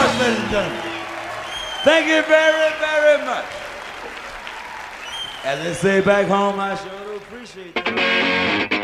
applause, ladies and gentlemen. Thank you very, very much. As they say back home, I sure do appreciate that.